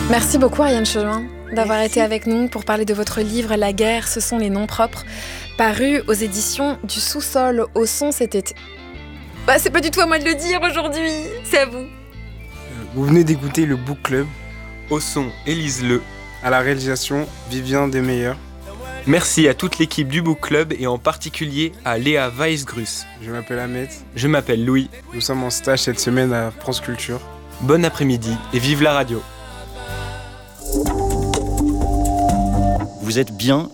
Merci beaucoup Ariane Chelin d'avoir été avec nous pour parler de votre livre La guerre, ce sont les noms propres, paru aux éditions du Sous-sol. Au son, c'était... c'est pas du tout à moi de le dire aujourd'hui, c'est à vous. Vous venez d'écouter le Book Club. Au son, Élise Le. À la réalisation, Vivien Desmeilleurs. Merci à toute l'équipe du Book Club et en particulier à Léa Weisgrus. Je m'appelle Ahmed. Je m'appelle Louis. Nous sommes en stage cette semaine à France Culture. Bon après-midi et vive la radio. Vous êtes bien